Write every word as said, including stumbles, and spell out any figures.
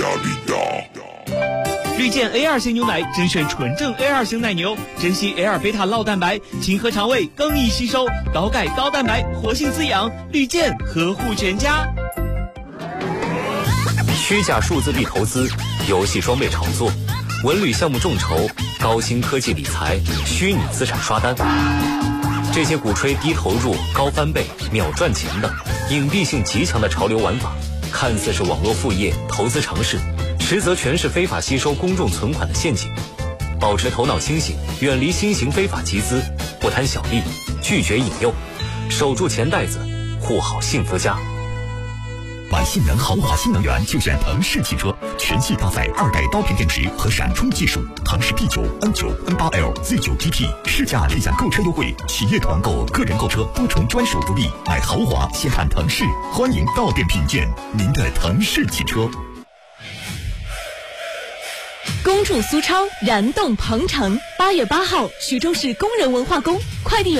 压力大。 绿箭 A 二 型牛奶甄选纯正 A 二 型奶牛，珍稀 A 二 贝塔酪蛋白，清和肠胃，更易吸收，高钙高蛋白，活性滋养。绿箭呵护全家。 虚假数字币投资，游戏装备炒作，文旅项目众筹，高新科技理财，虚拟资产刷单，这些鼓吹低投入、高翻倍、秒赚钱的隐蔽性极强的潮流玩法，看似是网络副业、投资尝试，实则全是非法吸收公众存款的陷阱。保持头脑清醒，远离新型非法集资，不贪小利，拒绝引诱，守住钱袋子，护好幸福家。 买性能豪华新能源就选腾势汽车，全系搭载二代刀片电池和闪充技术，腾势 P 九、N 九、N 八 L、Z 九 G T 试驾理想购车优惠，企业团购、个人购车多重专属福利，买豪华先看腾势，欢迎到店品鉴您的腾势汽车。 恭祝苏超燃动鹏程！八月八号，徐州市工人文化宫快递。